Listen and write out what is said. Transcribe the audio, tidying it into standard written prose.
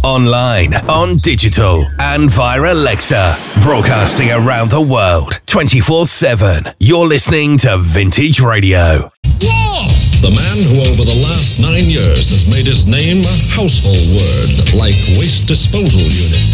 online, on digital, and via Alexa. Broadcasting around the world, 24/7. You're listening to Vintage Radio. Whoa! The man who over the last 9 years has made his name a household word, like waste disposal unit.